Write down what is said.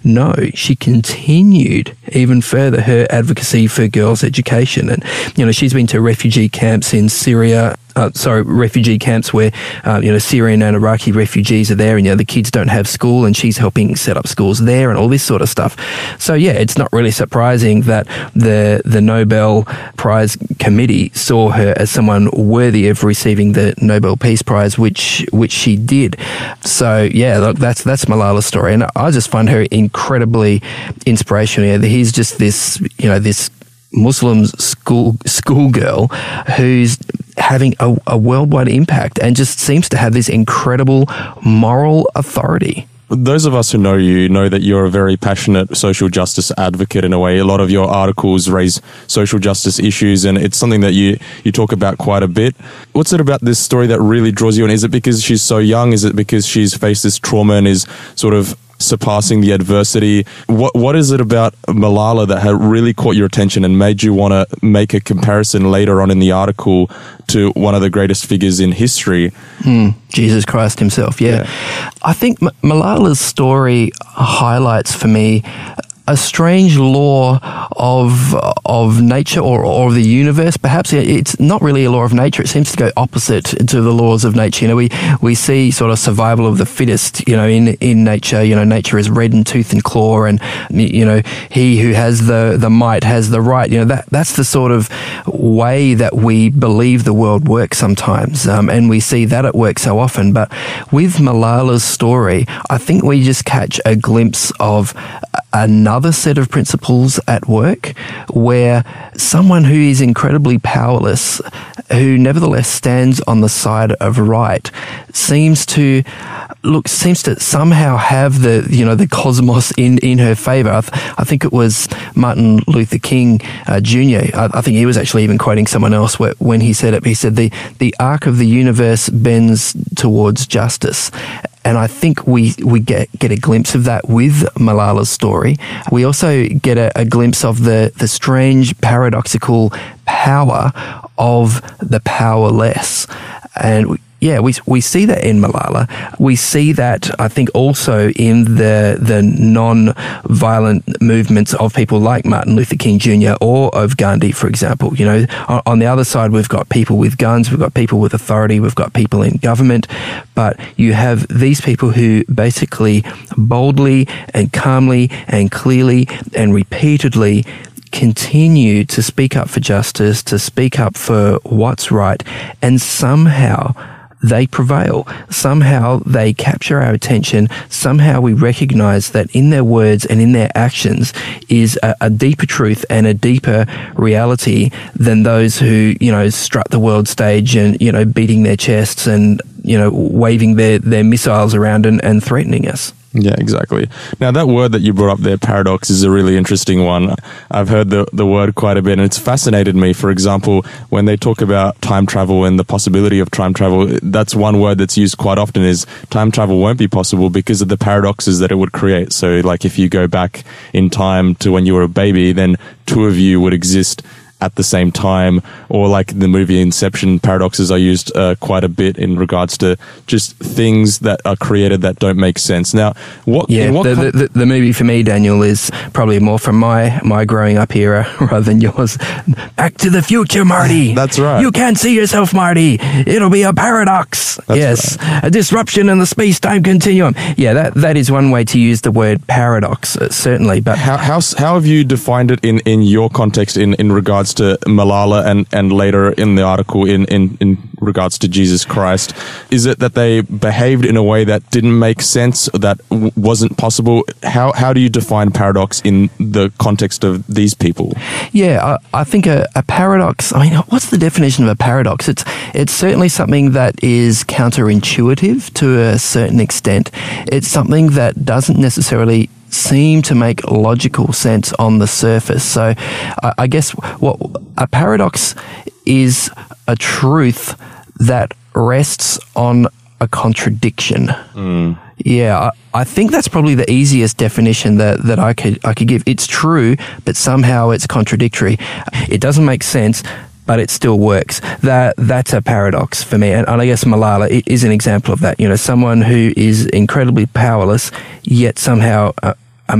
No, she continued even further her advocacy for girls' education. And, she's been to refugee camps in Syria, refugee camps where, Syrian and Iraqi refugees are there and, the kids don't have school, and she's helping set up schools there and all this sort of stuff. So, yeah, it's not really surprising that the Nobel Prize Committee saw her as someone worthy of receiving the Nobel Peace Prize, which she did. So, yeah, look, that's Malala's story. And I just find her incredibly inspirational. Yeah, he's just this, this Muslim schoolgirl who's having a worldwide impact and just seems to have this incredible moral authority. Those of us who know you know that you're a very passionate social justice advocate in a way. A lot of your articles raise social justice issues, and it's something that you talk about quite a bit. What's it about this story that really draws you in? Is it because she's so young? Is it because she's faced this trauma and is sort of surpassing the adversity? What is it about Malala that had really caught your attention and made you want to make a comparison later on in the article to one of the greatest figures in history? Jesus Christ himself, yeah. I think Malala's story highlights for me a strange law of nature or the universe. Perhaps it's not really a law of nature. It seems to go opposite to the laws of nature. We see sort of survival of the fittest, in nature. Nature is red in tooth and claw, and, he who has the might has the right. That's the sort of way that we believe the world works sometimes. And we see that at work so often. But with Malala's story, I think we just catch a glimpse of another set of principles at work where someone who is incredibly powerless, who nevertheless stands on the side of right, seems to somehow have the cosmos in her favor. I think it was Martin Luther King Jr. I think he was actually even quoting someone else when he said it. He said the arc of the universe bends towards justice. And I think we get a glimpse of that with Malala's story. We also get a glimpse of the strange paradoxical power of the powerless. And we see that in Malala. We see that, I think, also in the non-violent movements of people like Martin Luther King Jr. or of Gandhi, for example. On the other side, we've got people with guns, we've got people with authority, we've got people in government, but you have these people who basically boldly and calmly and clearly and repeatedly continue to speak up for justice, to speak up for what's right, and somehow they prevail. Somehow they capture our attention. Somehow we recognize that in their words and in their actions is a deeper truth and a deeper reality than those who, strut the world stage and, beating their chests and, waving their missiles around and threatening us. Yeah, exactly. Now, that word that you brought up there, paradox, is a really interesting one. I've heard the word quite a bit, and it's fascinated me. For example, when they talk about time travel and the possibility of time travel, that's one word that's used quite often is time travel won't be possible because of the paradoxes that it would create. So, like, if you go back in time to when you were a baby, then two of you would exist at the same time, or like the movie Inception, paradoxes are used quite a bit in regards to just things that are created that don't make sense. Now, the movie for me, Daniel, is probably more from my growing up era rather than yours. Back to the Future, Marty. That's right. You can't see yourself, Marty. It'll be a paradox. That's right. A disruption in the space-time continuum. Yeah, that is one way to use the word paradox, certainly. But how have you defined it in your context in regards to Malala and later in the article in regards to Jesus Christ? Is it that they behaved in a way that didn't make sense, that wasn't possible? How do you define paradox in the context of these people? Yeah, I think a paradox, what's the definition of a paradox? It's certainly something that is counterintuitive to a certain extent. It's something that doesn't necessarily seem to make logical sense on the surface. So I guess what a paradox is a truth that rests on a contradiction. Yeah, I think that's probably the easiest definition that I could give. It's true, but somehow it's contradictory. It doesn't make sense, but it still works. That's a paradox for me. And I guess Malala is an example of that. Someone who is incredibly powerless, yet somehow